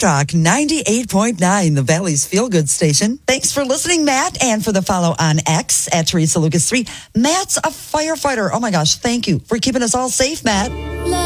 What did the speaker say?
Talk 98.9, the Valley's Feel Good station. Thanks for listening, Matt, and for the follow on X at Teresa Lucas 3. Matt's a firefighter. Oh my gosh, thank you for keeping us all safe, Matt.